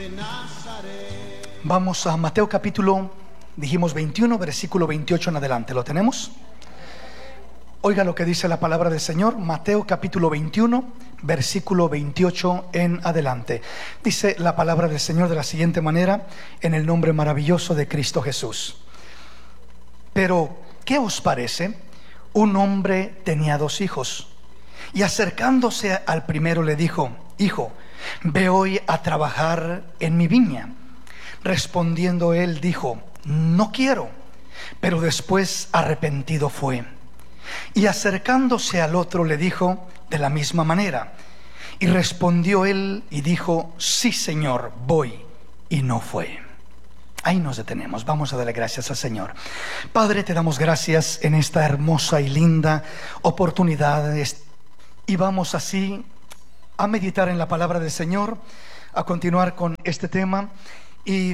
Vamos a Mateo capítulo, dijimos 21, versículo 28 en adelante. ¿Lo tenemos? Oiga lo que dice la palabra del Señor. Mateo capítulo 21, versículo 28 en adelante. Dice la palabra del Señor de la siguiente manera, en el nombre maravilloso de Cristo Jesús. Pero, ¿qué os parece? Un hombre tenía 2 hijos, y acercándose al primero le dijo: Hijo, ve hoy a trabajar en mi viña. Respondiendo él dijo: No quiero. Pero después arrepentido fue. Y acercándose al otro le dijo de la misma manera. Y respondió él y dijo: Sí, Señor, voy. Y no fue. Ahí nos detenemos. Vamos a darle gracias al Señor. Padre, te damos gracias en esta hermosa y linda oportunidad. Y vamos así a meditar en la palabra del Señor, a continuar con este tema. Y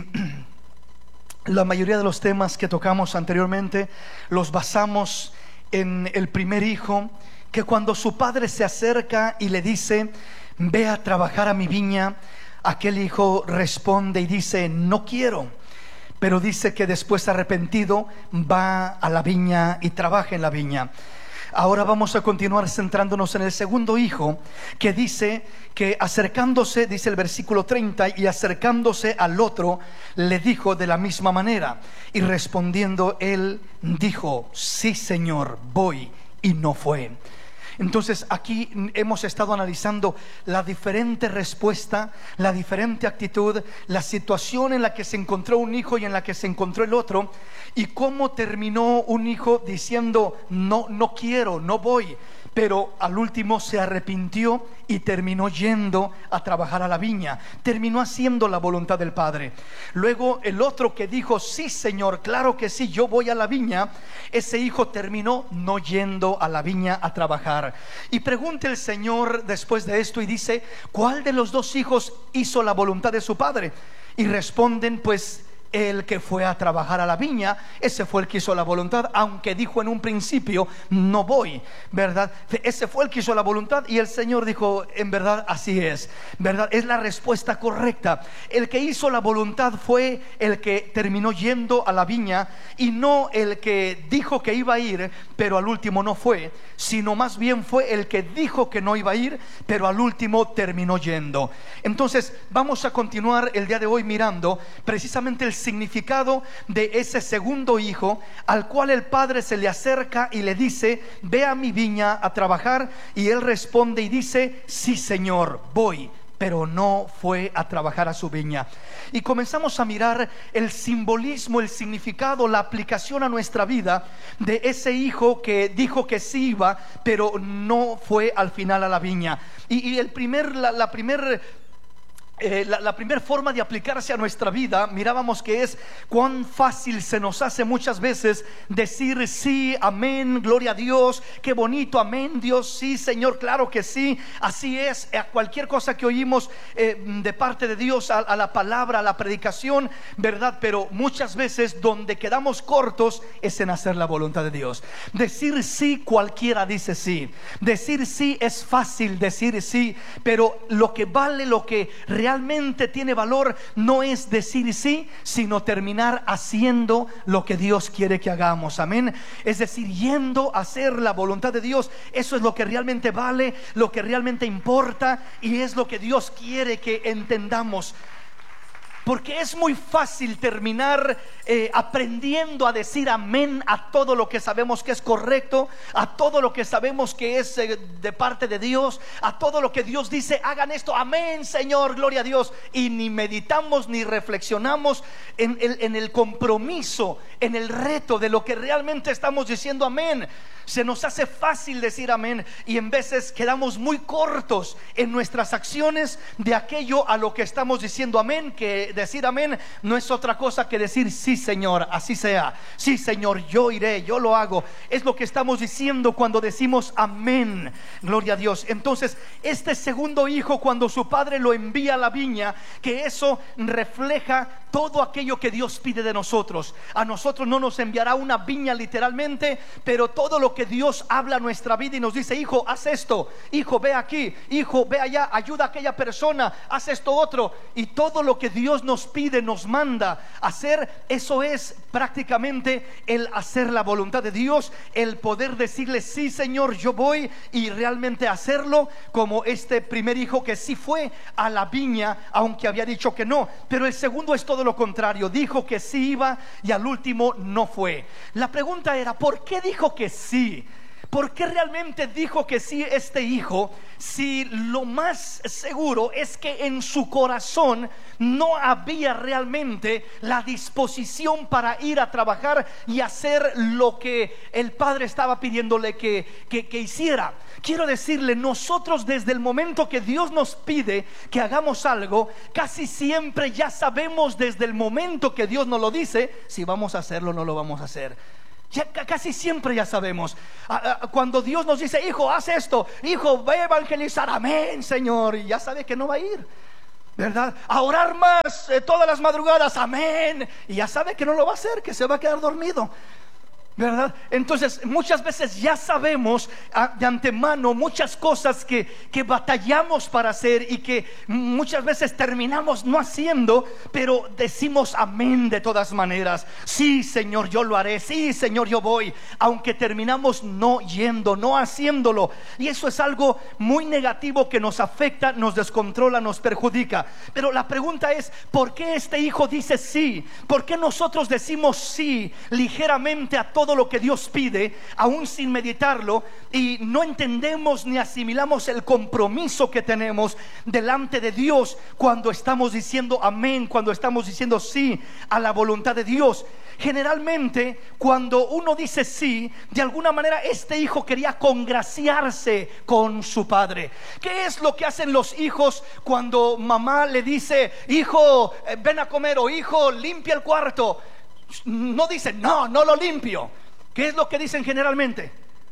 la mayoría de los temas que tocamos anteriormente los basamos en el primer hijo, que cuando su padre se acerca y le dice: ve a trabajar a mi viña, aquel hijo responde y dice: no quiero. Pero dice que después arrepentido va a la viña y trabaja en la viña. Ahora vamos a continuar centrándonos en el segundo hijo, que dice que acercándose, dice el versículo 30, y acercándose al otro le dijo de la misma manera. Y respondiendo él dijo: sí, Señor, voy. Y no fue. Entonces aquí hemos estado analizando la diferente respuesta, la diferente actitud, la situación en la que se encontró un hijo y en la que se encontró el otro, y cómo terminó un hijo diciendo: no quiero, no voy. Pero al último se arrepintió y terminó yendo a trabajar a la viña. Terminó haciendo la voluntad del Padre. Luego el otro que dijo: sí, Señor, claro que sí, yo voy a la viña. Ese hijo terminó no yendo a la viña a trabajar. Y pregunta el Señor después de esto y dice: ¿cuál de los 2 hijos hizo la voluntad de su padre? Y responden: pues el que fue a trabajar a la viña, ese fue el que hizo la voluntad, aunque dijo en un principio: no voy, ¿verdad? Ese fue el que hizo la voluntad. Y el Señor dijo: en verdad así es, ¿verdad? Es la respuesta correcta. El que hizo la voluntad fue el que terminó yendo a la viña, y no el que dijo que iba a ir pero al último no fue, sino más bien fue el que dijo que no iba a ir pero al último terminó yendo. Entonces vamos a continuar el día de hoy mirando precisamente el significado de ese segundo hijo, al cual el padre se le acerca y le dice: ve a mi viña a trabajar. Y él responde y dice: sí, Señor, voy. Pero no fue a trabajar a su viña. Y comenzamos a mirar el simbolismo, el significado, la aplicación a nuestra vida de ese hijo que dijo que sí iba, pero no fue al final a la viña. Y la primera forma de aplicarse a nuestra vida, mirábamos que es cuán fácil se nos hace muchas veces decir: sí, amén, gloria a Dios, qué bonito, amén, Dios, sí, Señor, claro que sí, así es. A cualquier cosa que oímos de parte de Dios, a la palabra, a la predicación, ¿verdad? Pero muchas veces donde quedamos cortos es en hacer la voluntad de Dios. Decir sí, cualquiera dice sí. Decir sí es fácil, decir sí, pero lo que vale, lo que realmente tiene valor, no es decir sí, sino terminar haciendo lo que Dios quiere que hagamos. Amén. Es decir, yendo a hacer la voluntad de Dios. Eso es lo que realmente vale, lo que realmente importa, y es lo que Dios quiere que entendamos. Porque es muy fácil terminar aprendiendo a decir amén a todo lo que sabemos que es correcto, a todo lo que sabemos que es de parte de Dios, a todo lo que Dios dice: hagan esto, amén, Señor, gloria a Dios. Y ni meditamos ni reflexionamos en el compromiso, en el reto de lo que realmente estamos diciendo amén. Se nos hace fácil decir amén, y en veces quedamos muy cortos en nuestras acciones de aquello a lo que estamos diciendo amén, que decir amén no es otra cosa que decir sí, Señor, así sea. Sí, Señor, yo iré, yo lo hago. Es lo que estamos diciendo cuando decimos amén. Gloria a Dios. Entonces, este segundo hijo, cuando su padre lo envía a la viña, que eso refleja todo aquello que Dios pide de nosotros. A nosotros no nos enviará una viña literalmente, pero todo lo que Dios habla a nuestra vida y nos dice: hijo, haz esto, hijo, ve aquí, hijo, ve allá, ayuda a aquella persona, haz esto otro. Y todo lo que Dios nos pide, nos manda hacer, eso es prácticamente el hacer la voluntad de Dios, el poder decirle: sí, Señor, yo voy, y realmente hacerlo, como este primer hijo que sí fue a la viña, aunque había dicho que no. Pero el segundo es todo lo contrario, dijo que sí iba y al último no fue. La pregunta era: ¿por qué dijo que sí? ¿Por qué realmente dijo que sí este hijo? Si lo más seguro es que en su corazón no había realmente la disposición para ir a trabajar y hacer lo que el padre estaba pidiéndole que hiciera. Quiero decirle, nosotros desde el momento que Dios nos pide que hagamos algo, casi siempre ya sabemos desde el momento que Dios nos lo dice si vamos a hacerlo o no lo vamos a hacer. Ya casi siempre ya sabemos. Cuando Dios nos dice: hijo, haz esto, hijo, ve a evangelizar, amén, Señor, y ya sabe que no va a ir, ¿verdad? A orar más todas las madrugadas, amén, y ya sabe que no lo va a hacer, que se va a quedar dormido, ¿verdad? Entonces muchas veces ya sabemos de antemano muchas cosas que batallamos para hacer y que muchas veces terminamos no haciendo, pero decimos amén de todas maneras. Sí, Señor, yo lo haré, sí, Señor, yo voy, aunque terminamos no yendo, no haciéndolo. Y eso es algo muy negativo que nos afecta, nos descontrola, nos perjudica. Pero la pregunta es: ¿por qué este hijo dice sí? ¿Por qué nosotros decimos sí ligeramente a todo lo que Dios pide, aún sin meditarlo, y no entendemos ni asimilamos el compromiso que tenemos delante de Dios cuando estamos diciendo amén, cuando estamos diciendo sí a la voluntad de Dios? Generalmente cuando uno dice sí, de alguna manera este hijo quería congraciarse con su padre. ¿Qué es lo que hacen los hijos cuando mamá le dice: hijo, ven a comer, o hijo, limpia el cuarto? No dicen: no, no lo limpio. ¿Qué es lo que dicen generalmente?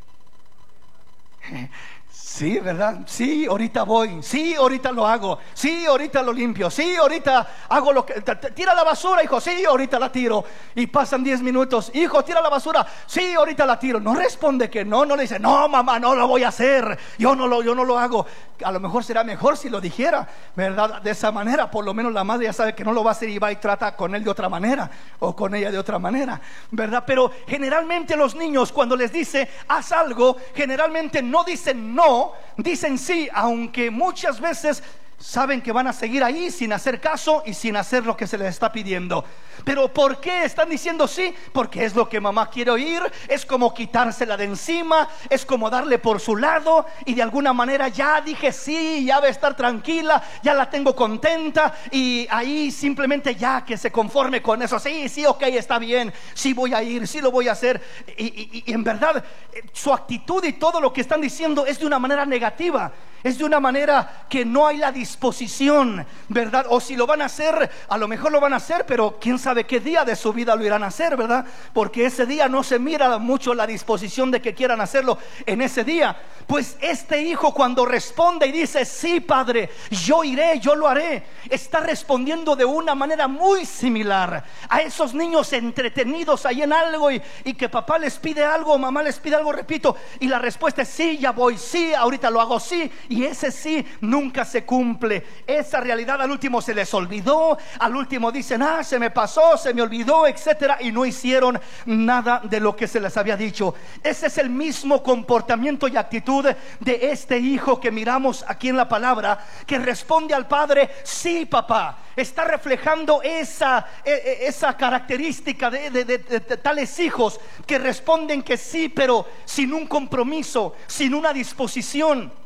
Sí, ¿verdad? Sí, ahorita voy. Sí, ahorita lo hago. Sí, ahorita lo limpio. Sí, ahorita hago lo que... Tira la basura, hijo. Sí, ahorita la tiro. Y pasan 10 minutos. Hijo, tira la basura. Sí, ahorita la tiro. No responde que no. No le dice: no, mamá, no lo voy a hacer. Yo no lo hago. A lo mejor será mejor si lo dijera, ¿verdad? De esa manera, por lo menos la madre ya sabe que no lo va a hacer y va y trata con él de otra manera, o con ella de otra manera, ¿verdad? Pero generalmente los niños, cuando les dice haz algo, generalmente no dicen no, dicen sí, aunque muchas veces saben que van a seguir ahí sin hacer caso y sin hacer lo que se les está pidiendo. Pero ¿por qué están diciendo sí? Porque es lo que mamá quiere oír. Es como quitársela de encima, es como darle por su lado, y de alguna manera ya dije sí, ya va a estar tranquila, ya la tengo contenta, y ahí simplemente ya que se conforme con eso. Sí, sí, ok, está bien, sí voy a ir, sí lo voy a hacer. Y en verdad su actitud y todo lo que están diciendo es de una manera negativa. Es de una manera que no hay la disposición, ¿verdad? O si lo van a hacer, a lo mejor lo van a hacer, pero quién sabe qué día de su vida lo irán a hacer, ¿verdad? Porque ese día no se mira mucho la disposición de que quieran hacerlo en ese día. Pues este hijo, cuando responde y dice sí, padre, yo iré, yo lo haré, está respondiendo de una manera muy similar a esos niños entretenidos ahí en algo, y que papá les pide algo, mamá les pide algo, repito, y la respuesta es sí, ya voy, sí, ahorita lo hago, sí. Y ese sí nunca se cumple. Esa realidad al último se les olvidó. Al último dicen: se me pasó, se me olvidó, etcétera, y no hicieron nada de lo que se les había dicho. Ese es el mismo comportamiento y actitud de este hijo que miramos aquí en la palabra, que responde al padre: sí, papá. Está reflejando esa característica de tales hijos que responden que sí, pero sin un compromiso, sin una disposición,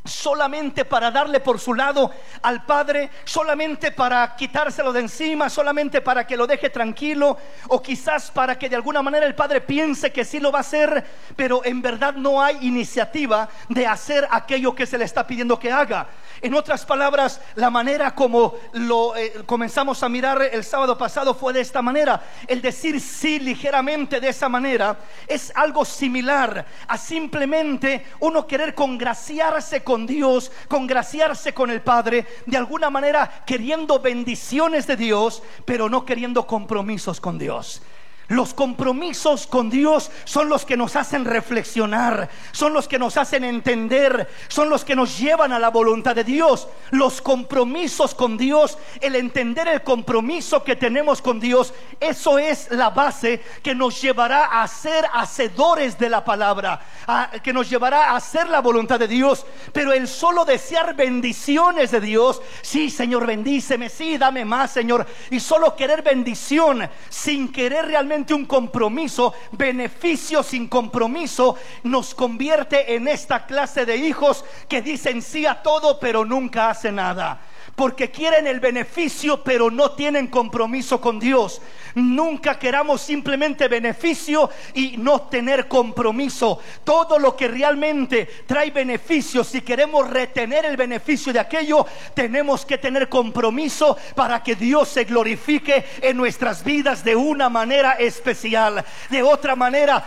solamente para darle por su lado al Padre, solamente para quitárselo de encima, solamente para que lo deje tranquilo, o quizás para que de alguna manera el Padre piense que sí lo va a hacer, pero en verdad no hay iniciativa de hacer aquello que se le está pidiendo que haga. En otras palabras, la manera como lo comenzamos a mirar el sábado pasado fue de esta manera. El decir sí ligeramente de esa manera es algo similar a simplemente uno querer congraciarse con Dios, congraciarse con el Padre, de alguna manera queriendo bendiciones de Dios, pero no queriendo compromisos con Dios. Los compromisos con Dios son los que nos hacen reflexionar, son los que nos hacen entender, son los que nos llevan a la voluntad de Dios. Los compromisos con Dios, el entender el compromiso que tenemos con Dios, eso es la base que nos llevará a ser hacedores de la palabra, que nos llevará a hacer la voluntad de Dios. Pero el solo desear bendiciones de Dios, sí Señor bendíceme, sí dame más Señor, y solo querer bendición sin querer realmente un compromiso, beneficio sin compromiso, nos convierte en esta clase de hijos que dicen sí a todo pero nunca hacen nada, porque quieren el beneficio pero no tienen compromiso con Dios. Nunca queramos simplemente beneficio y no tener compromiso. Todo lo que realmente trae beneficio, si queremos retener el beneficio de aquello, tenemos que tener compromiso para que Dios se glorifique en nuestras vidas de una manera especial. De otra manera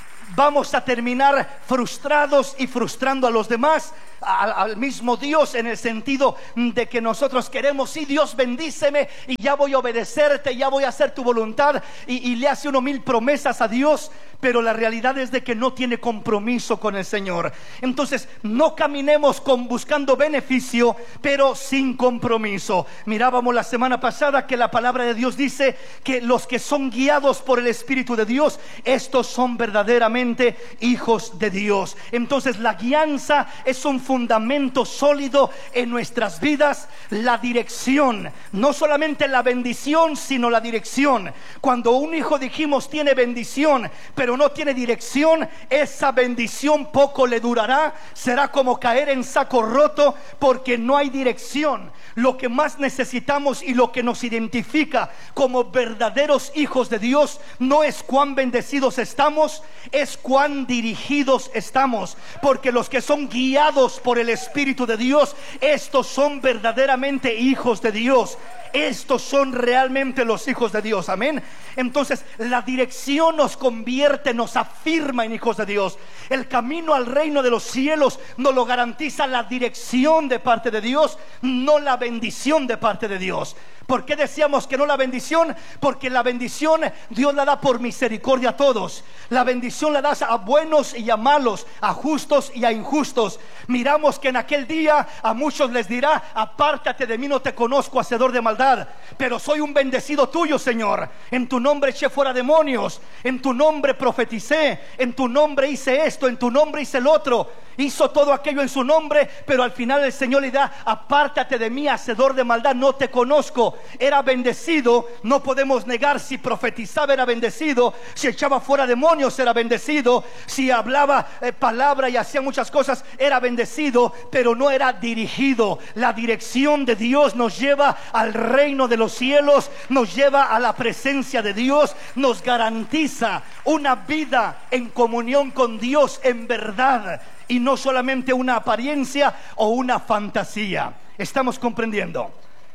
vamos a terminar frustrados y frustrando a los demás, al mismo Dios, en el sentido de que nosotros queremos, sí Dios bendíceme y ya voy a obedecerte, ya voy a hacer tu voluntad, y le hace uno 1000 promesas a Dios, pero la realidad es de que no tiene compromiso con el Señor. Entonces no caminemos buscando beneficio pero sin compromiso. Mirábamos la semana pasada que la palabra de Dios dice que los que son guiados por el Espíritu de Dios, estos son verdaderamente hijos de Dios. Entonces la guianza es un fundamento sólido en nuestras vidas. La dirección, no solamente la bendición, sino la dirección. Cuando un hijo, dijimos, tiene bendición pero no tiene dirección, esa bendición poco le durará. Será como caer en saco roto, porque no hay dirección. Lo que más necesitamos y lo que nos identifica como verdaderos hijos de Dios no es cuán bendecidos estamos, es cuán dirigidos estamos, porque los que son guiados por el Espíritu de Dios, estos son verdaderamente hijos de Dios. Estos son realmente los hijos de Dios, amén. Entonces la dirección nos convierte, nos afirma en hijos de Dios. El camino al reino de los cielos nos lo garantiza la dirección de parte de Dios, no la bendición de parte de Dios. ¿Por qué decíamos que no la bendición? Porque la bendición Dios la da por misericordia a todos. La bendición la da a buenos y a malos, a justos y a injustos. Miramos que en aquel día a muchos les dirá: apártate de mí, no te conozco, hacedor de maldad. Pero soy un bendecido tuyo, Señor. En tu nombre eché fuera demonios, en tu nombre profeticé, en tu nombre hice esto, en tu nombre hice el otro. Hizo todo aquello en su nombre, pero al final el Señor le da: apártate de mí, hacedor de maldad, no te conozco. Era bendecido, no podemos negar. Si profetizaba era bendecido, si echaba fuera demonios era bendecido, si hablaba palabra y hacía muchas cosas era bendecido, pero no era dirigido. La dirección de Dios nos lleva al reino de los cielos, nos lleva a la presencia de Dios, nos garantiza una vida en comunión con Dios en verdad, y no solamente una apariencia o una fantasía. ¿Estamos comprendiendo?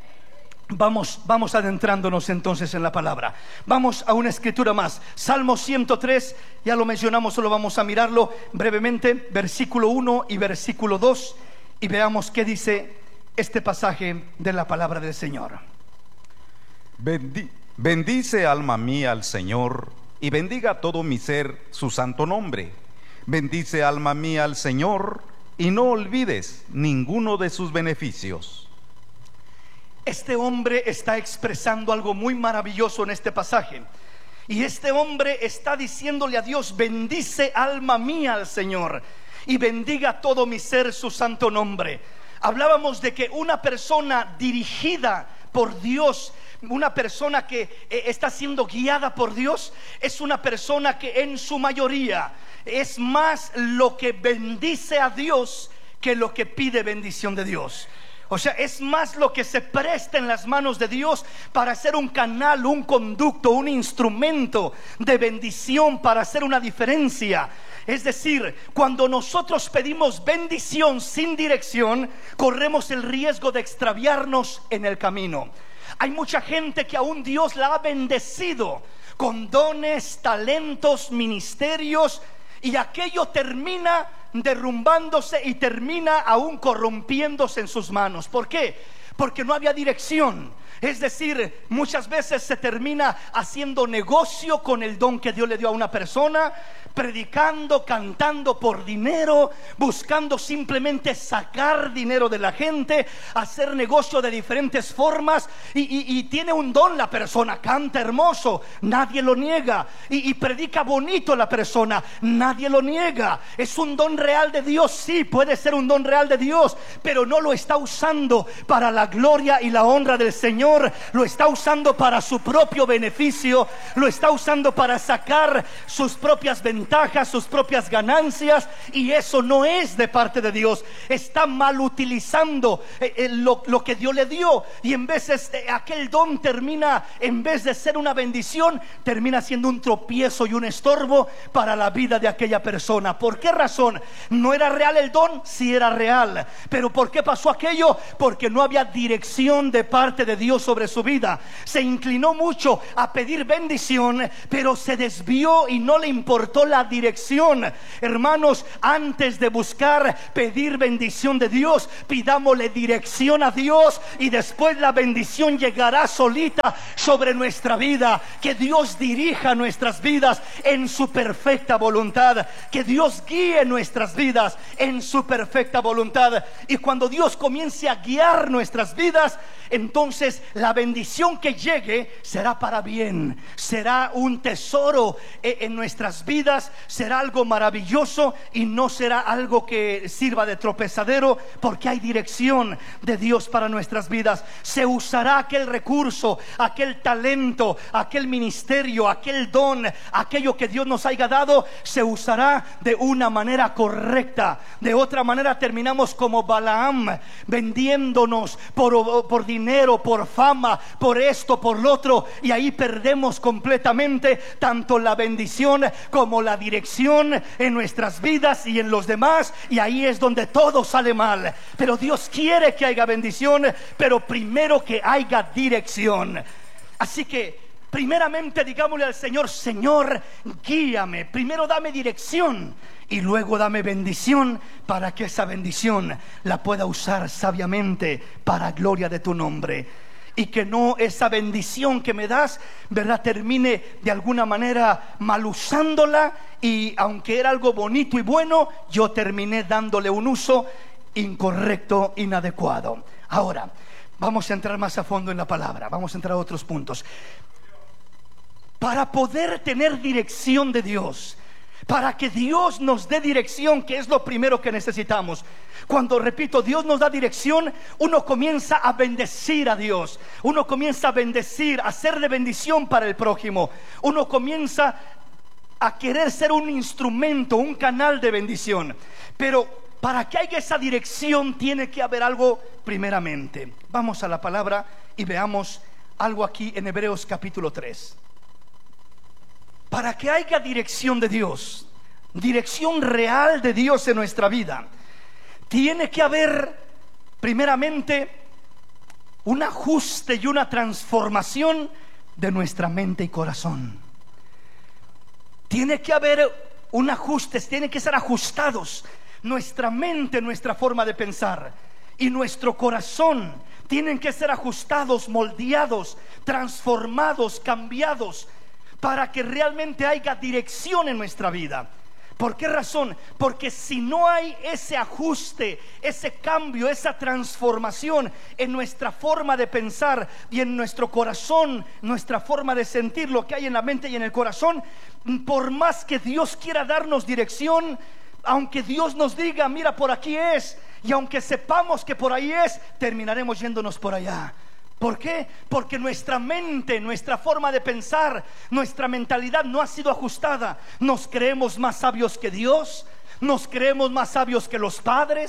Vamos adentrándonos entonces en la palabra. Vamos a una escritura más. Salmo 103, ya lo mencionamos, solo vamos a mirarlo brevemente, versículo 1 y versículo 2, y veamos qué dice este pasaje de la palabra del Señor. Bendice alma mía al Señor, y bendiga todo mi ser su santo nombre. Bendice alma mía al Señor, y no olvides ninguno de sus beneficios. Este hombre está expresando algo muy maravilloso en este pasaje, y este hombre está diciéndole a Dios: bendice alma mía al Señor, y bendiga todo mi ser su santo nombre. Hablábamos de que una persona dirigida por Dios, una persona que está siendo guiada por Dios, es una persona que en su mayoría es más lo que bendice a Dios que lo que pide bendición de Dios. O sea, es más lo que se presta en las manos de Dios para ser un canal, un conducto, un instrumento de bendición, para hacer una diferencia. Es decir, cuando nosotros pedimos bendición sin dirección, corremos el riesgo de extraviarnos en el camino. Hay mucha gente que aún Dios la ha bendecido con dones, talentos, ministerios, y aquello termina derrumbándose y termina aún corrompiéndose en sus manos. ¿Por qué? Porque no había dirección. Es decir, muchas veces se termina haciendo negocio con el don que Dios le dio a una persona, predicando, cantando por dinero, buscando simplemente sacar dinero de la gente, hacer negocio de diferentes formas. Y tiene un don la persona, canta hermoso, nadie lo niega, y predica bonito la persona, nadie lo niega. Es un don real de Dios, sí, puede ser un don real de Dios, pero no lo está usando para la gloria y la honra del Señor. Lo está usando para su propio beneficio, lo está usando para sacar sus propias ventajas, sus propias ganancias, y eso no es de parte de Dios. Está mal utilizando lo que Dios le dio, y en veces aquel don termina, en vez de ser una bendición, termina siendo un tropiezo y un estorbo para la vida de aquella persona. ¿Por qué razón? ¿No era real el don? Sí era real. ¿Pero por qué pasó aquello? Porque no había dirección de parte de Dios sobre su vida. Se inclinó mucho a pedir bendición, pero se desvió y no le importó la dirección. Hermanos, antes de buscar pedir bendición de Dios, pidámosle dirección a Dios, y después la bendición llegará solita sobre nuestra vida. Que Dios dirija nuestras vidas en su perfecta voluntad, que Dios guíe nuestras vidas en su perfecta voluntad. Y cuando Dios comience a guiar nuestras vidas, entonces la bendición que llegue será para bien, será un tesoro en nuestras vidas, será algo maravilloso, y no será algo que sirva de tropezadero, porque hay dirección de Dios para nuestras vidas. Se usará aquel recurso, aquel talento, aquel ministerio, aquel don, aquello que Dios nos haya dado, se usará de una manera correcta. De otra manera terminamos como Balaam, vendiéndonos por dinero, por fama, por esto, por lo otro, y ahí perdemos completamente tanto la bendición como la dirección en nuestras vidas y en los demás, y ahí es donde todo sale mal. Pero Dios quiere que haya bendición, pero primero que haya dirección. Así que primeramente digámosle al Señor: Señor, guíame, primero dame dirección y luego dame bendición, para que esa bendición la pueda usar sabiamente para gloria de tu nombre. Y que no esa bendición que me das, ¿verdad?, termine de alguna manera mal usándola, y aunque era algo bonito y bueno, yo terminé dándole un uso incorrecto, inadecuado. Ahora vamos a entrar más a fondo en la palabra, vamos a entrar a otros puntos. Para poder tener dirección de Dios, para que Dios nos dé dirección, que es lo primero que necesitamos. Cuando, repito, Dios nos da dirección, uno comienza a bendecir a Dios, uno comienza a bendecir, a ser de bendición para el prójimo, uno comienza a querer ser un instrumento, un canal de bendición. Pero para que haya esa dirección tiene que haber algo primeramente. Vamos a la palabra y veamos algo aquí en Hebreos capítulo 3. Para que haya dirección de Dios, dirección real de Dios en nuestra vida, tiene que haber primeramente un ajuste y una transformación de nuestra mente y corazón. Tiene que haber un ajuste, tienen que ser ajustados nuestra mente, nuestra forma de pensar, y nuestro corazón tienen que ser ajustados, moldeados, transformados, cambiados, para que realmente haya dirección en nuestra vida. ¿Por qué razón? Porque si no hay ese ajuste, ese cambio, esa transformación en nuestra forma de pensar y en nuestro corazón, nuestra forma de sentir, lo que hay en la mente y en el corazón, por más que Dios quiera darnos dirección, aunque Dios nos diga: mira, por aquí es, y aunque sepamos que por ahí es, terminaremos yéndonos por allá. ¿Por qué? Porque nuestra mente, nuestra forma de pensar, nuestra mentalidad no ha sido ajustada. Nos creemos más sabios que Dios, nos creemos más sabios que los padres,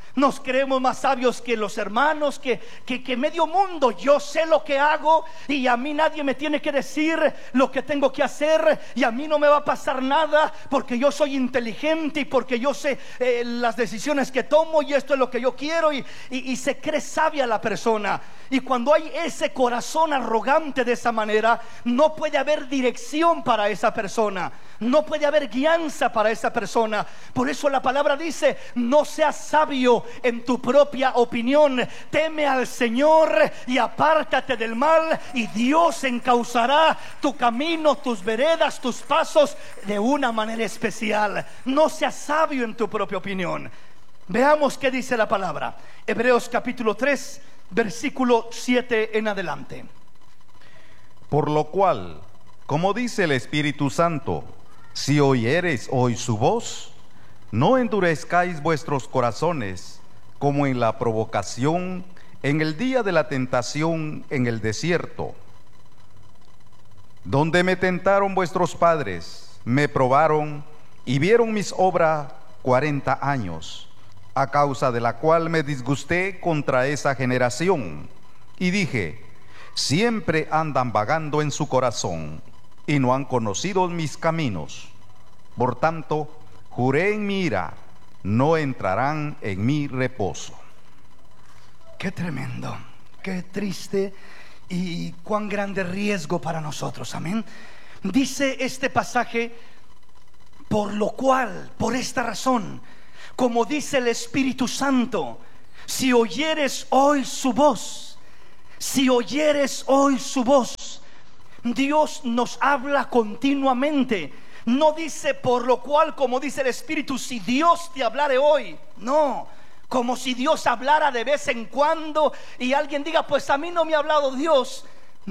Nos creemos más sabios que los hermanos, que medio mundo. Yo sé lo que hago y a mí nadie me tiene que decir lo que tengo que hacer, y a mí no me va a pasar nada porque yo soy inteligente y porque yo sé las decisiones que tomo, y esto es lo que yo quiero, y se cree sabia la persona. Y cuando hay ese corazón arrogante de esa manera, no puede haber dirección para esa persona, no puede haber guianza para esa persona. Por eso la palabra dice: no seas sabio en tu propia opinión, teme al Señor y apártate del mal, y Dios encauzará tu camino, tus veredas, tus pasos de una manera especial. No seas sabio en tu propia opinión. Veamos qué dice la palabra. Hebreos capítulo 3, versículo 7 en adelante. Por lo cual, como dice el Espíritu Santo, si oyereis hoy su voz, no endurezcáis vuestros corazones, como en la provocación en el día de la tentación en el desierto, donde me tentaron vuestros padres, me probaron y vieron mis obras 40 años, a causa de la cual me disgusté contra esa generación, y dije: siempre andan vagando en su corazón, y no han conocido mis caminos. Por tanto, juré en mi ira: no entrarán en mi reposo. Qué tremendo, qué triste y cuán grande riesgo para nosotros. Amén. Dice este pasaje: por lo cual, por esta razón, como dice el Espíritu Santo, si oyeres hoy su voz, si oyeres hoy su voz. Dios nos habla continuamente. No dice por lo cual, como dice el Espíritu, si Dios te hablare hoy. No, como si Dios hablara de vez en cuando y alguien diga: pues a mí no me ha hablado Dios.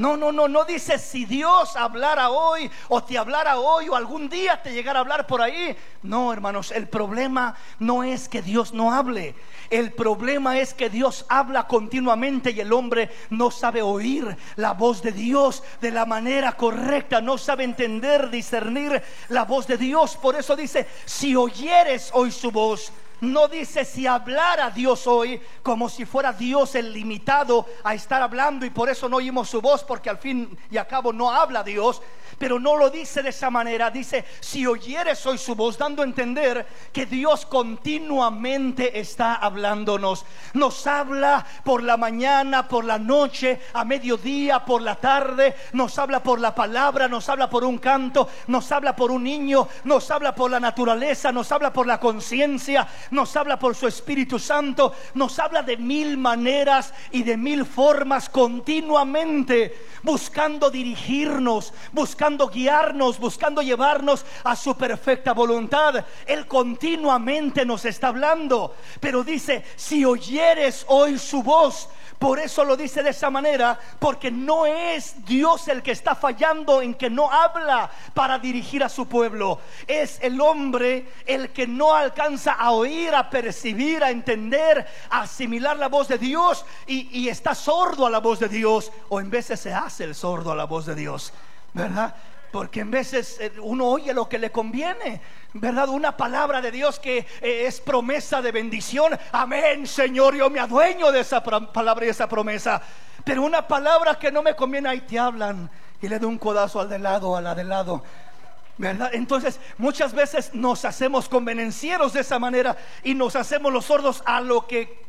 No dice si Dios hablara hoy, o te hablara hoy, o algún día te llegara a hablar por ahí. No, hermanos, el problema no es que Dios no hable. El problema es que Dios habla continuamente y el hombre no sabe oír la voz de Dios de la manera correcta, no sabe entender, discernir la voz de Dios. Por eso dice: si oyeres hoy su voz. No dice si hablara Dios hoy, como si fuera Dios el limitado a estar hablando y por eso no oímos su voz, porque al fin y al cabo no habla Dios. Pero no lo dice de esa manera. Dice: si oyeres hoy su voz, dando a entender que Dios continuamente está hablándonos. Nos habla por la mañana, por la noche, a mediodía, por la tarde. Nos habla por la palabra, nos habla por un canto, nos habla por un niño, nos habla por la naturaleza, nos habla por la conciencia, nos habla por su Espíritu Santo, nos habla de mil maneras y de mil formas continuamente, buscando dirigirnos, buscando guiarnos, buscando llevarnos a su perfecta voluntad. Él continuamente nos está hablando, pero dice: si oyeres hoy su voz. Por eso lo dice de esa manera, porque no es Dios el que está fallando en que no habla para dirigir a su pueblo. Es el hombre el que no alcanza a oír, a percibir, a entender, a asimilar la voz de Dios, y está sordo a la voz de Dios, o en veces se hace el sordo a la voz de Dios, ¿verdad? Porque en veces uno oye lo que le conviene, ¿verdad? Una palabra de Dios que es promesa de bendición. Amén, Señor, yo me adueño de esa palabra y esa promesa. Pero una palabra que no me conviene, ahí te hablan y le doy un codazo al de lado, a la de lado, ¿verdad? Entonces muchas veces nos hacemos convenencieros de esa manera y nos hacemos los sordos a lo que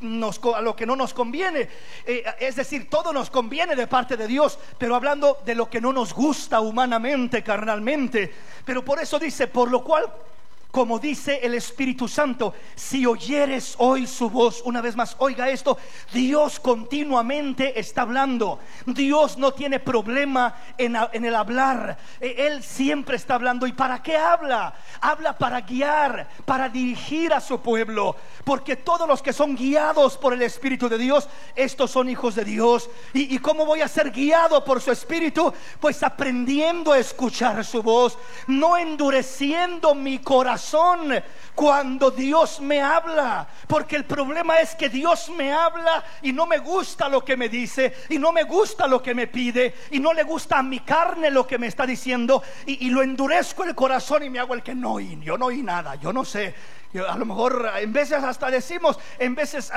no nos conviene. Es decir, todo nos conviene de parte de Dios, pero hablando de lo que no nos gusta humanamente, carnalmente. Pero por eso dice: por lo cual, como dice el Espíritu Santo, si oyeres hoy su voz. Una vez más, oiga esto: Dios continuamente está hablando. Dios no tiene problema en el hablar. Él siempre está hablando. ¿Y para qué habla? Habla para guiar, para dirigir a su pueblo, porque todos los que son guiados por el Espíritu de Dios, estos son hijos de Dios. ¿Y cómo voy a ser guiado por su Espíritu? Pues aprendiendo a escuchar su voz, no endureciendo mi corazón corazón cuando Dios me habla, porque el problema es que Dios me habla y no me gusta lo que me dice, y no me gusta lo que me pide, y no le gusta a mi carne lo que me está diciendo, y lo endurezco el corazón y me hago el que no oí. Yo no oí nada, yo no sé. A lo mejor en veces hasta decimos, en veces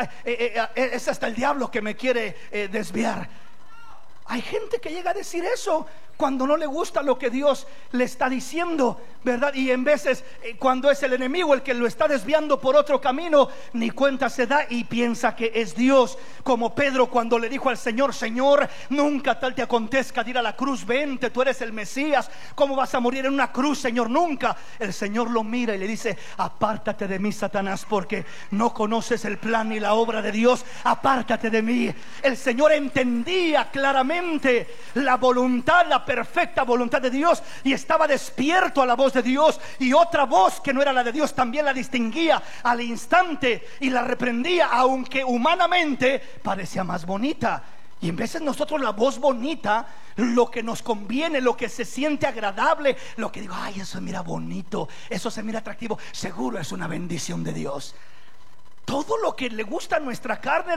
es hasta el diablo que me quiere desviar. Hay gente que llega a decir eso cuando no le gusta lo que Dios le está diciendo, ¿verdad? Y en veces cuando es el enemigo el que lo está desviando por otro camino, ni cuenta se da y piensa que es Dios. Como Pedro cuando le dijo al Señor: Señor, nunca tal te acontezca de ir a la cruz, vente, tú eres el Mesías, ¿cómo vas a morir en una cruz, Señor? Nunca. El Señor lo mira y le dice: apártate de mí, Satanás, porque no conoces el plan ni la obra de Dios, apártate de mí. El Señor entendía claramente la voluntad, la perfecta voluntad de Dios, y estaba despierto a la voz de Dios, y otra voz que no era la de Dios también la distinguía al instante y la reprendía, aunque humanamente parecía más bonita. Y en veces nosotros la voz bonita, lo que nos conviene, lo que se siente agradable, lo que digo, ay, eso se mira bonito, eso se mira atractivo, seguro es una bendición de Dios. Todo lo que le gusta a nuestra carne,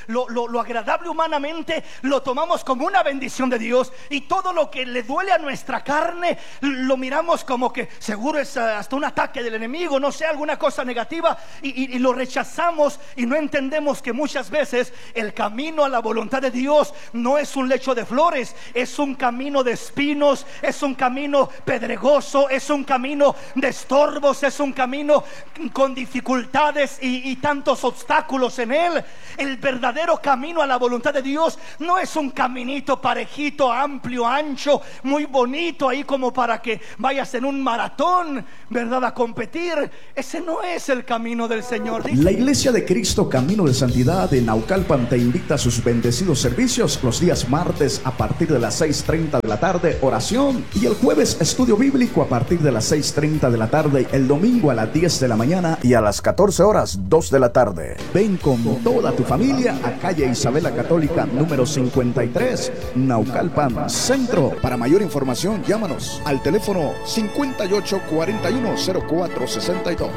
lo agradable humanamente, lo tomamos como una bendición de Dios. Y todo lo que le duele a nuestra carne, lo miramos como que seguro es hasta un ataque del enemigo, no sé, alguna cosa negativa, y lo rechazamos. Y no entendemos que muchas veces el camino a la voluntad de Dios no es un lecho de flores, es un camino de espinos, es un camino pedregoso, es un camino de estorbos, es un camino con dificultades y tantos obstáculos en él. El verdadero camino a la voluntad de Dios no es un caminito parejito, amplio, ancho, muy bonito ahí como para que vayas en un maratón, ¿verdad?, a competir. Ese no es el camino del Señor. La Iglesia de Cristo Camino de Santidad de Naucalpan te invita a sus bendecidos servicios los días martes a partir de las 6:30 de la tarde, oración, y el jueves estudio bíblico a partir de las 6:30 de la tarde, el domingo a las 10 de la mañana y a las 14 horas 2 de la tarde. Ven con toda tu familia a calle Isabela Católica número 53, Naucalpan Centro. Para mayor información llámanos al teléfono 5841-0462.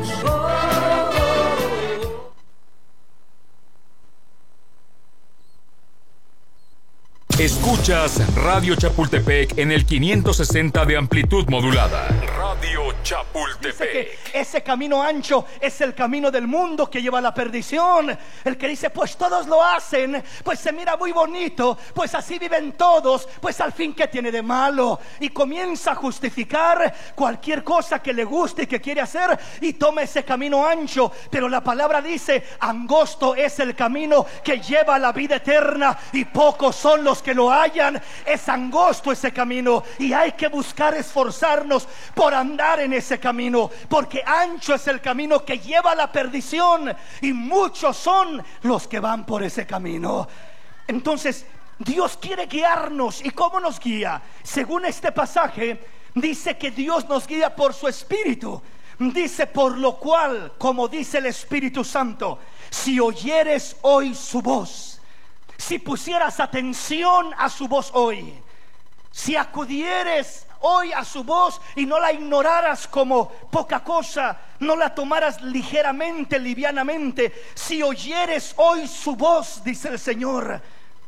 Escuchas Radio Chapultepec en el 560 de amplitud modulada. Radio Chapultepec. Dice que ese camino ancho es el camino del mundo que lleva a la perdición. El que dice, pues todos lo hacen, pues se mira muy bonito, pues así viven todos, pues al fin, ¿qué tiene de malo? Y comienza a justificar cualquier cosa que le guste y que quiere hacer, y toma ese camino ancho. Pero la palabra dice, angosto es el camino que lleva a la vida eterna, y pocos son los que lo hallan. Es angosto ese camino, y hay que buscar esforzarnos por andar en ese camino, porque ancho es el camino que lleva a la perdición, y muchos son los que van por ese camino. Entonces Dios quiere guiarnos. ¿Y cómo nos guía? Según este pasaje, dice que Dios nos guía por su Espíritu. Dice, por lo cual, como dice el Espíritu Santo, si oyeres hoy su voz, si pusieras atención a su voz hoy, si acudieres hoy a su voz y no la ignoraras como poca cosa, no la tomaras ligeramente, livianamente, si oyeres hoy su voz, dice el Señor,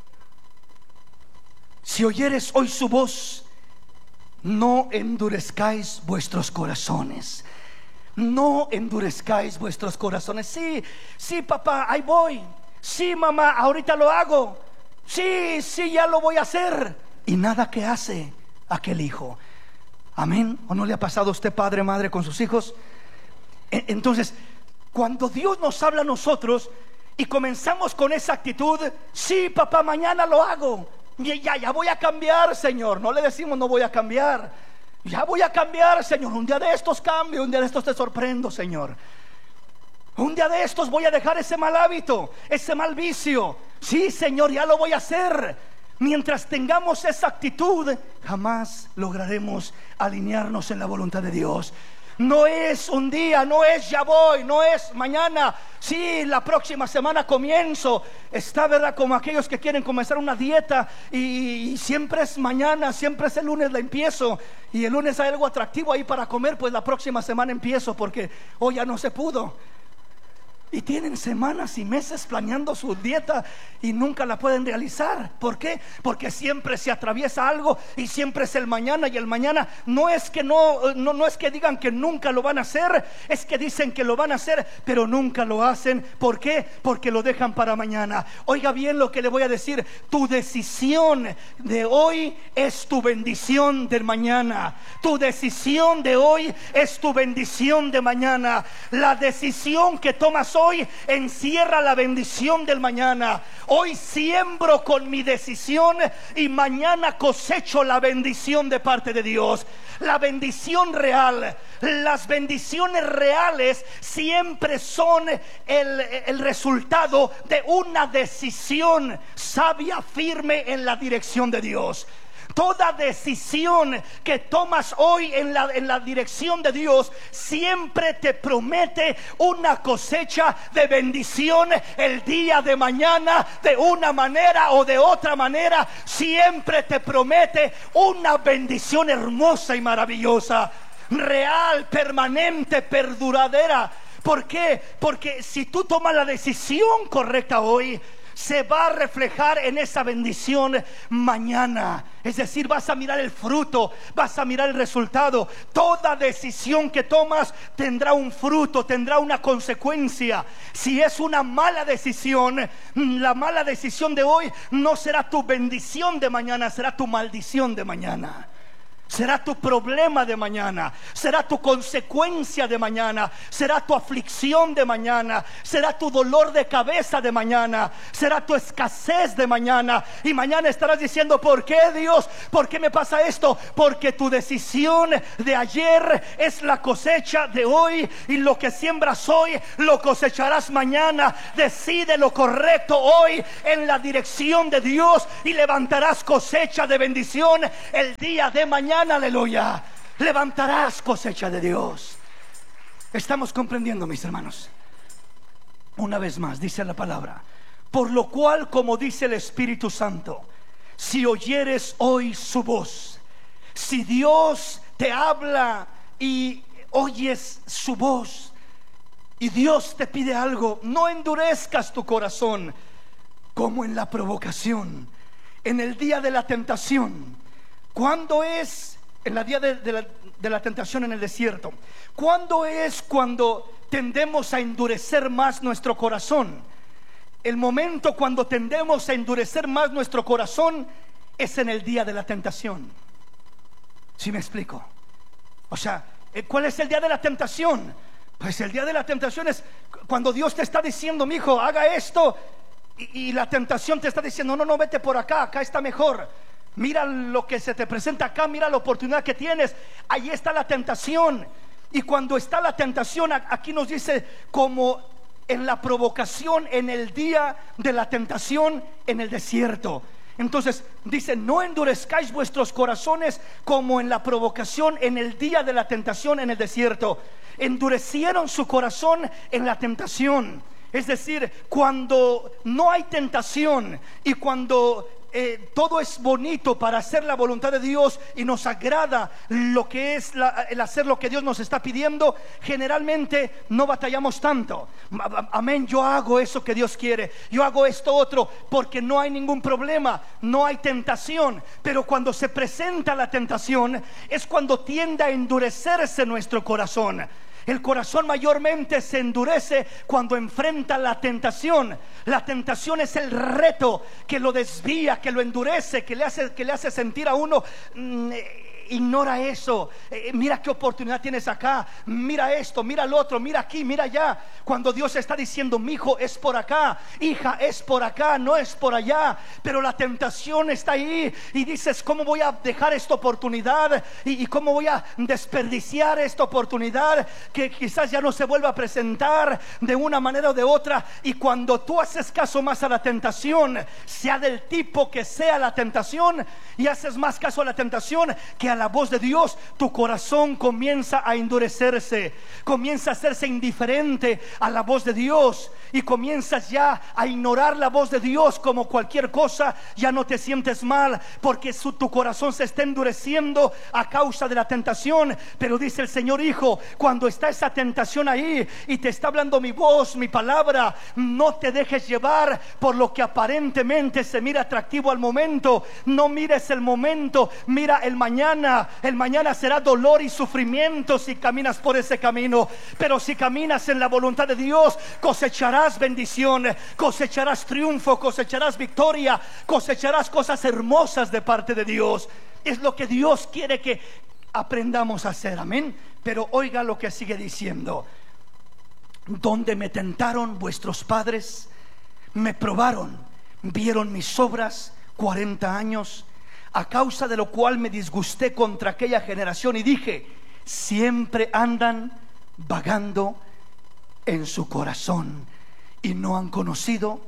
si oyeres hoy su voz, no endurezcáis vuestros corazones. No endurezcáis vuestros corazones. Sí, sí, papá, ahí voy. Sí, mamá, ahorita lo hago. Sí, sí, ya lo voy a hacer. Y nada que hace aquel hijo. Amén. ¿O no le ha pasado a usted, padre, madre, con sus hijos? Entonces, cuando Dios nos habla a nosotros y comenzamos con esa actitud, sí, papá, mañana lo hago. Ya voy a cambiar, Señor. No le decimos no voy a cambiar. Ya voy a cambiar, Señor. Un día de estos cambio, un día de estos te sorprendo, Señor. Un día de estos voy a dejar ese mal hábito, ese mal vicio. Sí, Señor, ya lo voy a hacer. Mientras tengamos esa actitud, jamás lograremos alinearnos en la voluntad de Dios. No es un día, no es ya voy, no es mañana. Sí, la próxima semana comienzo. Está, ¿verdad? Como aquellos que quieren comenzar una dieta y siempre es mañana, siempre es el lunes la empiezo. Y el lunes hay algo atractivo ahí para comer, pues la próxima semana empiezo porque hoy ya no se pudo. Y tienen semanas y meses planeando su dieta y nunca la pueden realizar. ¿Por qué? Porque siempre se atraviesa algo y siempre es el mañana. Y el mañana no es que no es que digan que nunca lo van a hacer, es que dicen que lo van a hacer, pero nunca lo hacen. ¿Por qué? Porque lo dejan para mañana. Oiga bien lo que le voy a decir: tu decisión de hoy es tu bendición del mañana. Tu decisión de hoy es tu bendición de mañana. La decisión que tomas hoy encierra la bendición del mañana. Hoy siembro con mi decisión y mañana cosecho la bendición de parte de Dios. La bendición real, las bendiciones reales siempre son el resultado de una decisión sabia, firme en la dirección de Dios. Toda decisión que tomas hoy en la dirección de Dios siempre te promete una cosecha de bendición el día de mañana. De una manera o de otra manera, siempre te promete una bendición hermosa y maravillosa, real, permanente, perduradera. ¿Por qué? Porque si tú tomas la decisión correcta hoy, se va a reflejar en esa bendición mañana. Es decir, vas a mirar el fruto, vas a mirar el resultado. Toda decisión que tomas tendrá un fruto, tendrá una consecuencia. Si es una mala decisión, la mala decisión de hoy no será tu bendición de mañana, será tu maldición de mañana. Será tu problema de mañana, será tu consecuencia de mañana, será tu aflicción de mañana, será tu dolor de cabeza de mañana, será tu escasez de mañana. Y mañana estarás diciendo: ¿por qué, Dios? ¿Por qué me pasa esto? Porque tu decisión de ayer es la cosecha de hoy, y lo que siembras hoy lo cosecharás mañana. Decide lo correcto hoy en la dirección de Dios y levantarás cosecha de bendición el día de mañana. Aleluya, levantarás cosecha de Dios. Estamos comprendiendo, mis hermanos. Una vez más dice la palabra: por lo cual, como dice el Espíritu Santo, si oyeres hoy su voz. Si Dios te habla y oyes su voz y Dios te pide algo, no endurezcas tu corazón como en la provocación, en el día de la tentación. ¿Cuándo es en el día de la tentación en el desierto? ¿Cuándo es cuando tendemos a endurecer más nuestro corazón? El momento cuando tendemos a endurecer más nuestro corazón es en el día de la tentación. ¿Sí me explico? O sea, ¿cuál es el día de la tentación? Pues el día de la tentación es cuando Dios te está diciendo: mi hijo, haga esto, y la tentación te está diciendo: no, vete por acá, acá está mejor. Mira lo que se te presenta acá, mira la oportunidad que tienes. Ahí está la tentación. Y cuando está la tentación, aquí nos dice: como en la provocación, en el día de la tentación en el desierto. Entonces dice: no endurezcáis vuestros corazones como en la provocación en el día de la tentación en el desierto. Endurecieron su corazón en la tentación. Es decir, cuando no hay tentación y cuando todo es bonito para hacer la voluntad de Dios y nos agrada lo que es el hacer lo que Dios nos está pidiendo, generalmente no batallamos tanto. Amén, yo hago eso que Dios quiere, yo hago esto otro, porque no hay ningún problema, no hay tentación. Pero cuando se presenta la tentación es cuando tiende a endurecerse nuestro corazón. El corazón mayormente se endurece cuando enfrenta la tentación. La tentación es el reto que lo desvía, que lo endurece, que le hace sentir a uno: ignora eso, mira qué oportunidad tienes acá, mira esto, mira lo otro, mira aquí, mira allá. Cuando Dios está diciendo: mi hijo, es por acá, hija, es por acá, no es por allá. Pero la tentación está ahí y dices: ¿cómo voy a dejar esta oportunidad? ¿Y cómo voy a desperdiciar esta oportunidad que quizás ya no se vuelva a presentar de una manera o de otra? Y cuando tú haces caso más a la tentación, sea del tipo que sea la tentación, y haces más caso a la tentación que a la voz de Dios, tu corazón comienza a endurecerse, comienza a hacerse indiferente a la voz de Dios, y comienzas ya a ignorar la voz de Dios como cualquier cosa. Ya no te sientes mal porque tu corazón se está endureciendo a causa de la tentación. Pero dice el Señor: hijo, cuando está esa tentación ahí y te está hablando mi voz, mi palabra, no te dejes llevar por lo que aparentemente se mira atractivo al momento. No mires el momento, mira el mañana. El mañana será dolor y sufrimiento si caminas por ese camino, pero si caminas en la voluntad de Dios, cosecharás bendición, cosecharás triunfo, cosecharás victoria, cosecharás cosas hermosas de parte de Dios. Es lo que Dios quiere que aprendamos a hacer, amén. Pero oiga lo que sigue diciendo: donde me tentaron vuestros padres, me probaron, vieron mis obras 40 años, a causa de lo cual me disgusté contra aquella generación y dije: siempre andan vagando en su corazón y no han conocido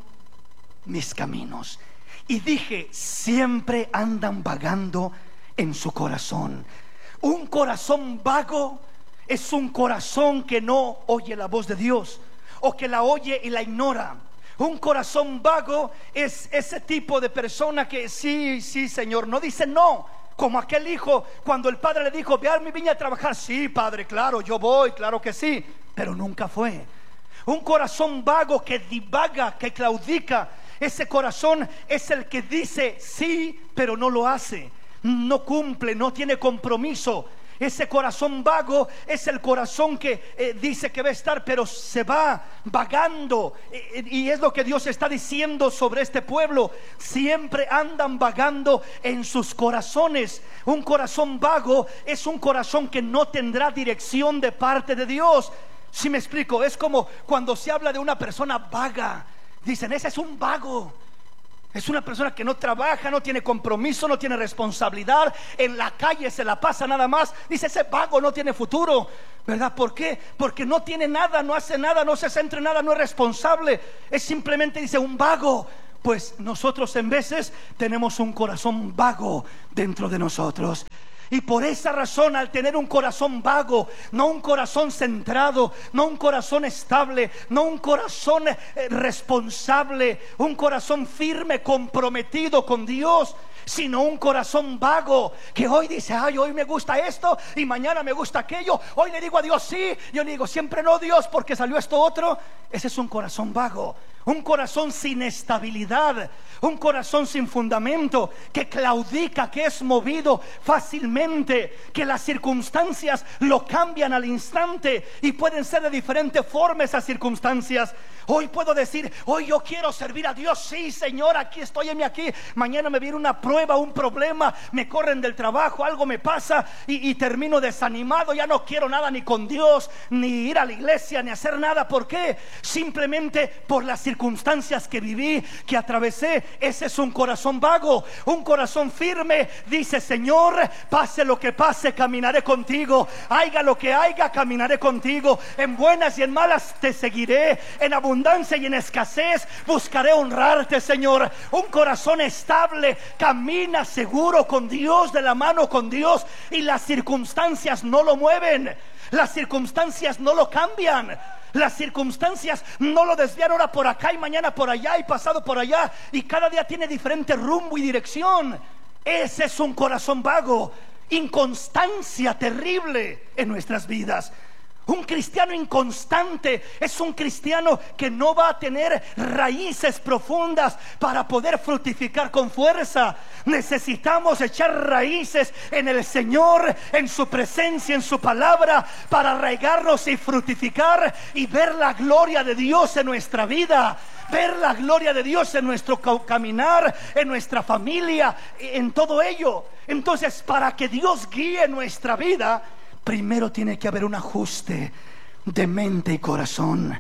mis caminos. Y dije: siempre andan vagando en su corazón. Un corazón vago es un corazón que no oye la voz de Dios, o que la oye y la ignora. Un corazón vago es ese tipo de persona que sí, Señor, no dice no. Como aquel hijo cuando el padre le dijo: ve a mi viña a trabajar. Sí, padre, claro, yo voy, claro que sí. Pero nunca fue. Un corazón vago que divaga, que claudica, ese corazón es el que dice sí, pero no lo hace, no cumple, no tiene compromiso. Ese corazón vago es el corazón que dice que va a estar, pero se va vagando. Y es lo que Dios está diciendo sobre este pueblo: siempre andan vagando en sus corazones. Un corazón vago es un corazón que no tendrá dirección de parte de Dios. Si me explico, es como cuando se habla de una persona vaga. Dicen: ese es un vago. Es una persona que no trabaja, no tiene compromiso, no tiene responsabilidad, en la calle se la pasa nada más. Dice: ese vago no tiene futuro, ¿verdad? ¿Por qué? Porque no tiene nada, no hace nada, no se centra en nada, no es responsable. Es simplemente, dice, un vago. Pues nosotros en veces tenemos un corazón vago dentro de nosotros. Y por esa razón, al tener un corazón vago, no un corazón centrado, no un corazón estable, no un corazón responsable, un corazón firme, comprometido con Dios, sino un corazón vago que hoy dice: ay, hoy me gusta esto y mañana me gusta aquello. Hoy le digo a Dios sí, yo le digo siempre no, Dios, porque salió esto otro. Ese es un corazón vago. Un corazón sin estabilidad, un corazón sin fundamento, que claudica, que es movido fácilmente, que las circunstancias lo cambian al instante, y pueden ser de diferente forma esas circunstancias. Hoy puedo decir: hoy yo quiero servir a Dios, sí, Señor, aquí estoy, aquí. Mañana me viene una prueba, un problema, me corren del trabajo, algo me pasa y termino desanimado. Ya no quiero nada ni con Dios, ni ir a la iglesia, ni hacer nada. ¿Por qué? Simplemente por las circunstancias que viví, que atravesé. Ese es un corazón vago. Un corazón firme dice: Señor, pase lo que pase, caminaré contigo. Haiga lo que haiga, caminaré contigo. En buenas y en malas te seguiré. En abundancia y en escasez buscaré honrarte, Señor. Un corazón estable camina seguro con Dios, de la mano con Dios, y las circunstancias no lo mueven, las circunstancias no lo cambian, las circunstancias no lo desvían ahora por acá y mañana por allá y pasado por allá, y cada día tiene diferente rumbo y dirección. Ese es un corazón vago. Inconstancia terrible en nuestras vidas. Un cristiano inconstante es un cristiano que no va a tener raíces profundas para poder fructificar con fuerza. Necesitamos echar raíces en el Señor, en su presencia, en su palabra, para arraigarnos y fructificar y ver la gloria de Dios en nuestra vida, ver la gloria de Dios en nuestro caminar, en nuestra familia, en todo ello. Entonces, para que Dios guíe nuestra vida, primero tiene que haber un ajuste de mente y corazón,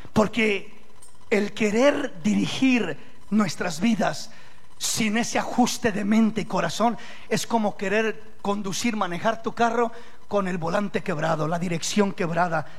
porque el querer dirigir nuestras vidas sin ese ajuste de mente y corazón es como querer conducir, manejar tu carro con el volante quebrado, la dirección quebrada.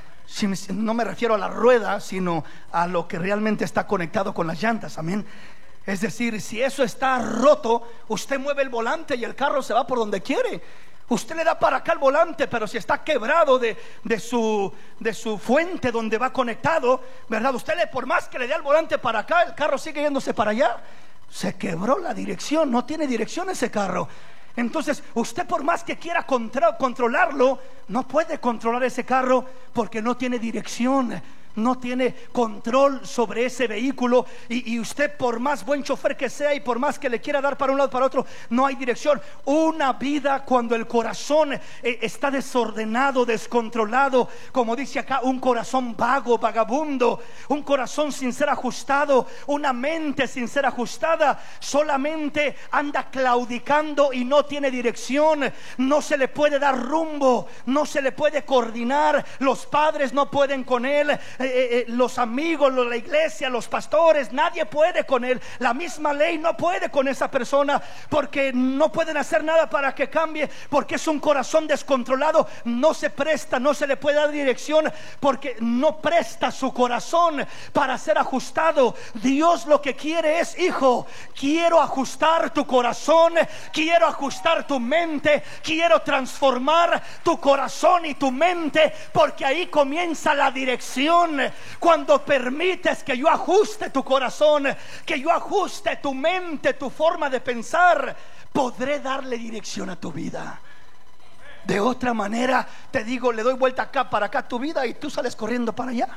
No me refiero a la rueda, sino a lo que realmente está conectado con las llantas, amén. Es decir, si eso está roto, usted mueve el volante y el carro se va por donde quiere. Usted le da para acá el volante, pero si está quebrado de su fuente donde va conectado, ¿verdad? Usted por más que le dé el volante para acá, el carro sigue yéndose para allá. Se quebró la dirección, no tiene dirección ese carro. Entonces usted por más que quiera controlarlo, no puede controlar ese carro porque no tiene dirección, no tiene control sobre ese vehículo. Y usted por más buen chofer que sea y por más que le quiera dar para un lado para otro, no hay dirección. Una vida cuando el corazón está desordenado, descontrolado, como dice acá, un corazón vago, vagabundo, un corazón sin ser ajustado, una mente sin ser ajustada, solamente anda claudicando y no tiene dirección. No se le puede dar rumbo, no se le puede coordinar. Los padres no pueden con él, los amigos, la iglesia, los pastores, nadie puede con él. La misma ley no puede con esa persona, porque no pueden hacer nada para que cambie, porque es un corazón descontrolado. No se presta, no se le puede dar dirección, porque no presta su corazón para ser ajustado. Dios lo que quiere es: hijo, quiero ajustar tu corazón, quiero ajustar tu mente, quiero transformar tu corazón y tu mente, porque ahí comienza la dirección. Cuando permites que yo ajuste tu corazón, que yo ajuste tu mente, tu forma de pensar, podré darle dirección a tu vida. De otra manera, te digo, le doy vuelta acá para acá a tu vida y tú sales corriendo para allá.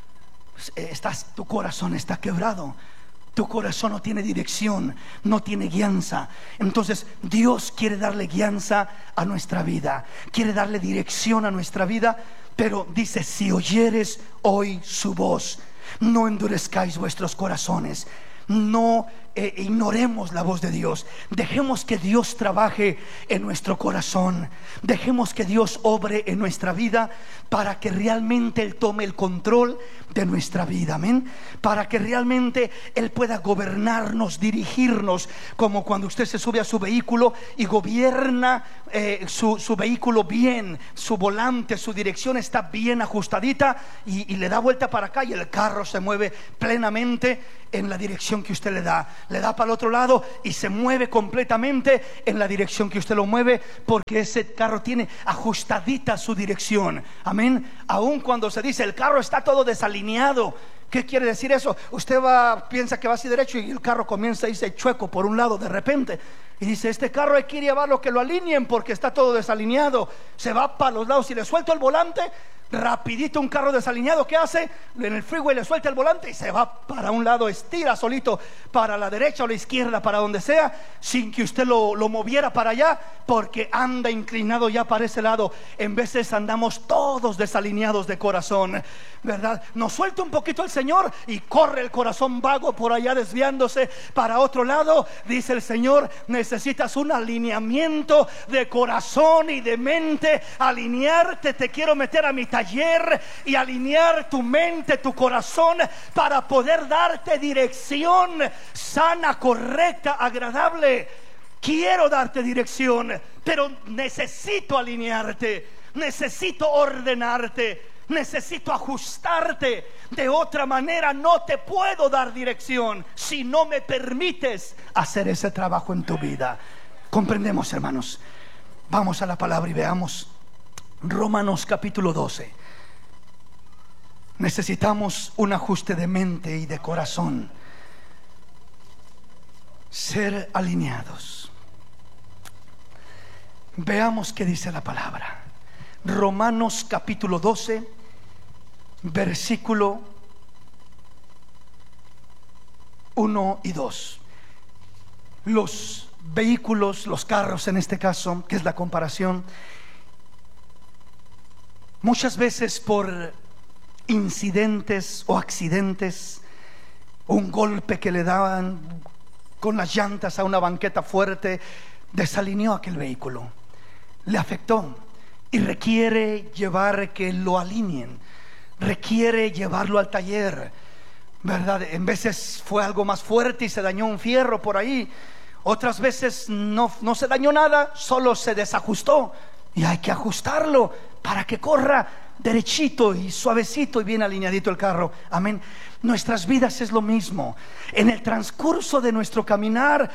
Tu corazón está quebrado. Tu corazón no tiene dirección, no tiene guianza. Entonces Dios quiere darle guianza a nuestra vida, quiere darle dirección a nuestra vida. Pero dice: si oyeres hoy su voz, no endurezcáis vuestros corazones. No ignoremos la voz de Dios. Dejemos que Dios trabaje en nuestro corazón. Dejemos que Dios obre en nuestra vida, para que realmente Él tome el control de nuestra vida. Amén. Para que realmente Él pueda gobernarnos, dirigirnos, como cuando usted se sube a su vehículo y gobierna su vehículo bien. Su volante, su dirección está bien ajustadita, y le da vuelta para acá y el carro se mueve plenamente en la dirección que usted le da. Le da para el otro lado y se mueve completamente en la dirección que usted lo mueve, porque ese carro tiene ajustadita su dirección. Amén. Aun cuando se dice el carro está todo desalineado, ¿qué quiere decir eso? Usted piensa que va así derecho y el carro comienza a irse chueco por un lado de repente, y dice: este carro hay que llevarlo, que lo alineen porque está todo desalineado. Se va para los lados y le suelto el volante. Rapidito un carro desalineado, ¿qué hace? En el freeway le suelta el volante y se va para un lado, estira solito para la derecha o la izquierda, para donde sea, sin que usted lo moviera para allá, porque anda inclinado ya para ese lado. En veces andamos todos desalineados de corazón, ¿verdad? Nos suelta un poquito el Señor y corre el corazón vago por allá, desviándose para otro lado. Dice el Señor: necesitas un alineamiento de corazón y de mente. Alinearte, te quiero meter a mi taller y alinear tu mente, tu corazón, para poder darte dirección sana, correcta, agradable. Quiero darte dirección, pero necesito alinearte, necesito ordenarte, necesito ajustarte. De otra manera no te puedo dar dirección si no me permites hacer ese trabajo en tu vida. ¿Comprendemos, hermanos? Vamos a la palabra y veamos Romanos capítulo 12. Necesitamos un ajuste de mente y de corazón, ser alineados. Veamos qué dice la palabra. Romanos capítulo 12, versículo 1 y 2. Los vehículos, los carros en este caso, que es la comparación, muchas veces por incidentes o accidentes, un golpe que le daban con las llantas a una banqueta fuerte, desalineó aquel vehículo, le afectó, y requiere llevar que lo alineen, requiere llevarlo al taller, ¿verdad? En veces fue algo más fuerte y se dañó un fierro por ahí. Otras veces no se dañó nada, solo se desajustó, y hay que ajustarlo para que corra derechito y suavecito y bien alineadito el carro. Amén. Nuestras vidas es lo mismo. En el transcurso de nuestro caminar,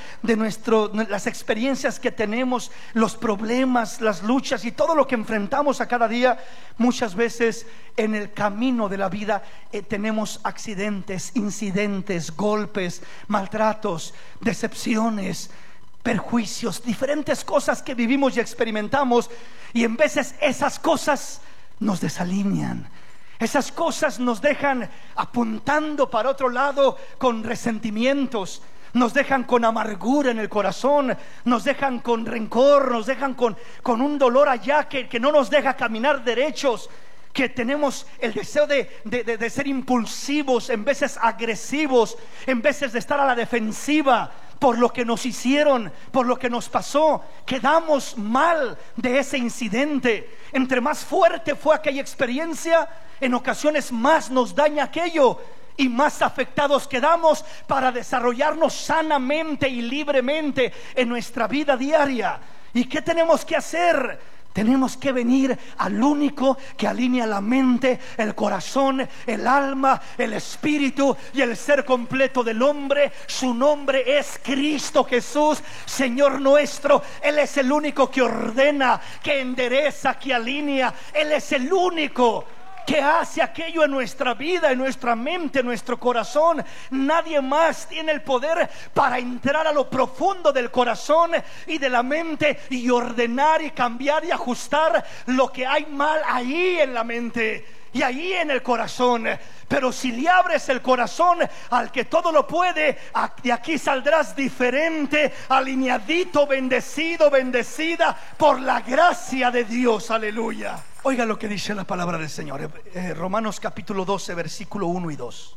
las experiencias que tenemos, los problemas, las luchas y todo lo que enfrentamos a cada día, muchas veces en el camino de la vida tenemos accidentes, incidentes, golpes, maltratos, decepciones, perjuicios, diferentes cosas que vivimos y experimentamos, y en veces esas cosas nos desalinean. Esas cosas nos dejan apuntando para otro lado con resentimientos, nos dejan con amargura en el corazón, nos dejan con rencor, nos dejan con un dolor allá que no nos deja caminar derechos, que tenemos el deseo de ser impulsivos, en veces agresivos, en veces de estar a la defensiva por lo que nos hicieron, por lo que nos pasó. Quedamos mal de ese incidente. Entre más fuerte fue aquella experiencia, en ocasiones más nos daña aquello y más afectados quedamos para desarrollarnos sanamente y libremente en nuestra vida diaria. ¿Y qué tenemos que hacer? Tenemos que venir al único que alinea la mente, el corazón, el alma, el espíritu y el ser completo del hombre. Su nombre es Cristo Jesús, Señor nuestro. Él es el único que ordena, que endereza, que alinea. Él es el único que hace aquello en nuestra vida, en nuestra mente, en nuestro corazón. Nadie más tiene el poder para entrar a lo profundo del corazón y de la mente y ordenar y cambiar y ajustar lo que hay mal ahí en la mente y ahí en el corazón. Pero si le abres el corazón al que todo lo puede, de aquí saldrás diferente, alineadito, bendecido, bendecida por la gracia de Dios. Aleluya. Oiga lo que dice la palabra del Señor, Romanos capítulo 12, versículo 1 y 2.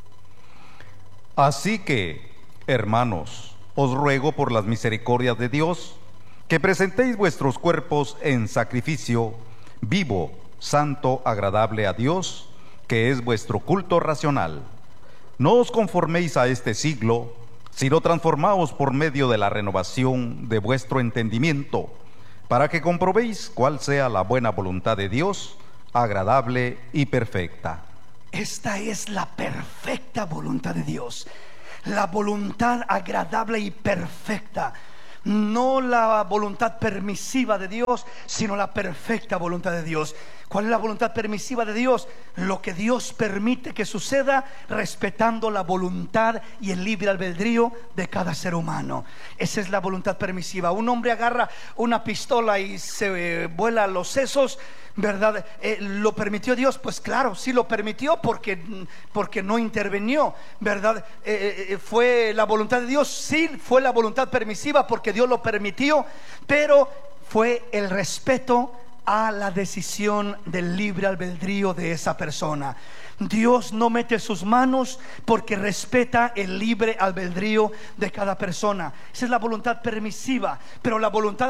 Así que, hermanos, os ruego por las misericordias de Dios, que presentéis vuestros cuerpos en sacrificio vivo, santo, agradable a Dios, que es vuestro culto racional. No os conforméis a este siglo, sino transformaos por medio de la renovación de vuestro entendimiento, para que comprobéis cuál sea la buena voluntad de Dios, agradable y perfecta. Esta es la perfecta voluntad de Dios, la voluntad agradable y perfecta. No la voluntad permisiva de Dios, sino la perfecta voluntad de Dios. ¿Cuál es la voluntad permisiva de Dios? Lo que Dios permite que suceda, respetando la voluntad y el libre albedrío de cada ser humano. Esa es la voluntad permisiva. Un hombre agarra una pistola y se vuela los sesos, ¿verdad? ¿Lo permitió Dios? Pues claro, sí lo permitió porque no intervenió, ¿verdad? ¿Fue la voluntad de Dios? Sí, fue la voluntad permisiva porque Dios lo permitió, pero fue el respeto a la decisión del libre albedrío de esa persona. Dios no mete sus manos porque respeta el libre albedrío de cada persona. Esa es la voluntad permisiva, pero la voluntad